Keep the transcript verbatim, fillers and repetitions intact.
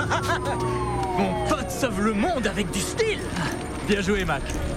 Mon pote sauve le monde avec du style. Bien joué, Mac.